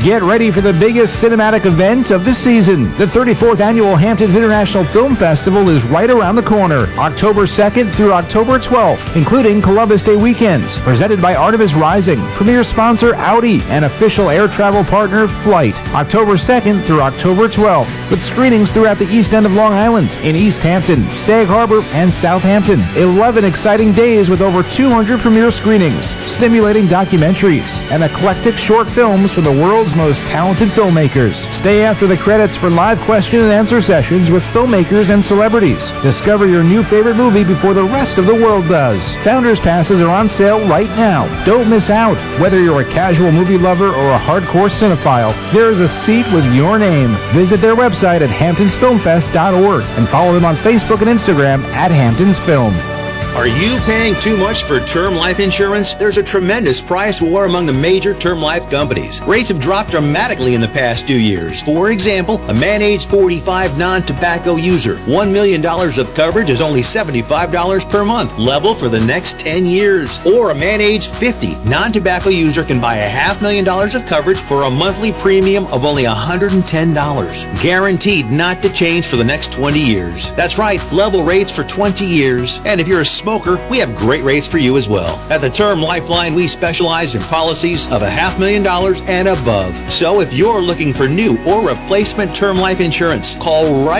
Get ready for the biggest cinematic event of the season. The 34th Annual Hamptons International Film Festival is right around the corner, October 2nd through October 12th, including Columbus Day weekends. Presented by Artemis Rising, premier sponsor Audi, and official air travel partner Flight. October 2nd through October 12th, with screenings throughout the east end of Long Island, in East Hampton, Sag Harbor, and Southampton. 11 exciting days with over 200 premiere screenings, stimulating documentaries, and eclectic short films from the world's most talented filmmakers. Stay after the credits for live question and answer sessions with filmmakers and celebrities. Discover your new favorite movie before the rest of the world does. Founders Passes are on sale right now. Don't miss out. Whether you're a casual movie lover or a hardcore cinephile, there is a seat with your name. Visit their website at hamptonsfilmfest.org and follow them on Facebook and Instagram at Hamptons Film. Are you paying too much for term life insurance? There's a tremendous price war among the major term life companies. Rates have dropped dramatically in the past 2 years. For example, a man age 45 non-tobacco user, $1 million of coverage is only $75 per month, level for the next 10 years. Or a man age 50 non-tobacco user can buy $500,000 of coverage for a monthly premium of only $110. Guaranteed not to change for the next 20 years. That's right, level rates for 20 years. And if you're a smoker, we have great rates for you as well. At the Term Lifeline, we specialize in policies of $500,000 and above. So if you're looking for new or replacement term life insurance, call right